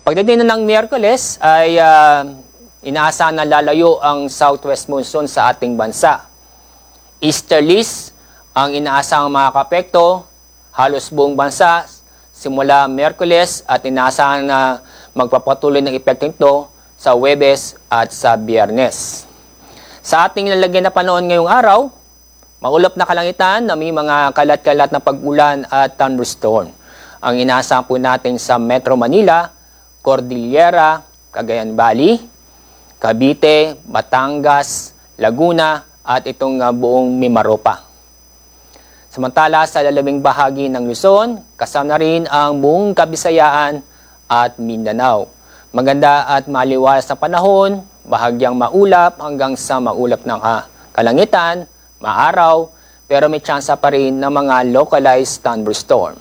Pagdating na ng Miyerkules ay inaasahan na lalayo ang southwest monsoon sa ating bansa. Easterlies ang inaasahang makakapekto halos buong bansa simula Miyerkules at inaasahan na magpapatuloy ng epekto nito sa Huwebes at sa Biyernes. Sa ating lalagyan na panahon ngayong araw, maulap na kalangitan na may mga kalat-kalat na pag-ulan at thunderstorm. Ang inaasahan po natin sa Metro Manila, Cordillera, Cagayan Valley, Cavite, Batangas, Laguna at itong buong Mimaropa. Samantala sa lalabing bahagi ng Luzon, kasama na rin ang buong Kabisayaan at Mindanao. Maganda at maliwalas na panahon, bahagyang maulap hanggang sa maulap ng kalangitan, maaraw, pero may tsansa pa rin ng mga localized thunderstorm.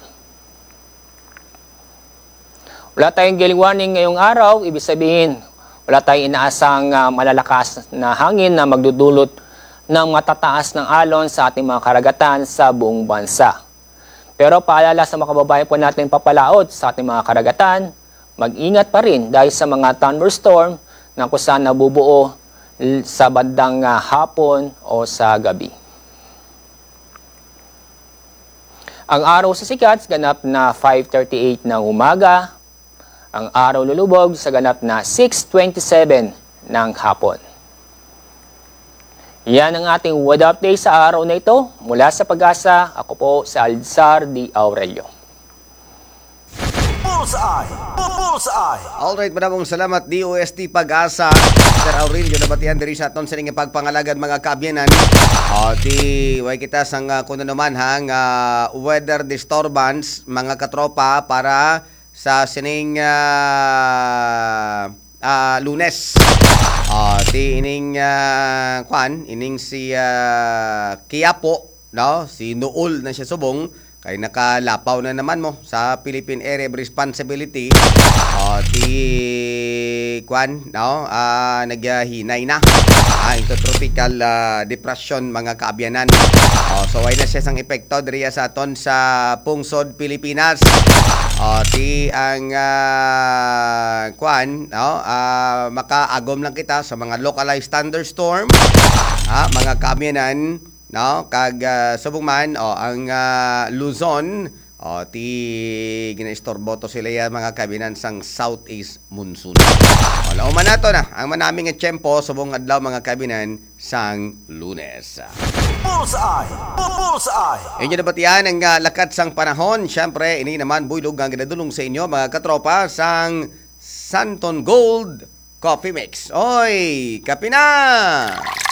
Wala tayong gale warning ngayong araw, ibig sabihin, wala tayong inaasang malalakas na hangin na magdudulot ng matataas ng alon sa ating mga karagatan sa buong bansa. Pero paalala sa mga kababayan po natin papalaot sa ating mga karagatan, mag-ingat pa rin dahil sa mga thunderstorm na kung saan nabubuo sa bandang hapon o sa gabi. Ang araw sa sikat ganap na 5:38 ng umaga. Ang araw lulubog sa ganap na 6:27 ng hapon. Yan ang ating weather update sa araw na ito. Mula sa Pag-asa, ako po si Alzar D. Aurelio. Bullseye! Bullseye! Alright, maraming salamat DOST Pag-asa. Sir Aurelio, nabatihan diri sa aton sa inyong pagpangalagad mga kaabyanan. Way kita sang kuno naman hang weather disturbance mga katropa para sa sining Lunes. Ining ining si Quiapo, no? Si Nool na siya subong kay nakalapaw na naman mo sa Philippine Area of Responsibility. Naghinay na. Ito tropical depression mga kaabyanan. So ay na siya sang epekto diriya sa aton sa pungsod Pilipinas. Ang makaagom lang kita sa mga localized thunderstorm, mga kaabyanan, no, kag subong man ang Luzon ginaistorbo to sila ya mga kabinan sang southeast monsoon. Lauman nato na ang manaming tiyempo subong adlaw mga kabinan sang Lunes. Bullseye! Bullseye! Inyo nabatian ang lakat sang panahon. Siyempre, ini naman buylog ang ginadulong sa inyo mga katropa sang Santon Gold Coffee Mix. Oy, kape na!